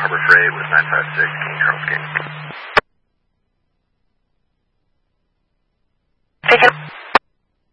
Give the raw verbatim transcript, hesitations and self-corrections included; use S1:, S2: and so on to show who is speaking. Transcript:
S1: Harbor Freight with nine five six King Charles King.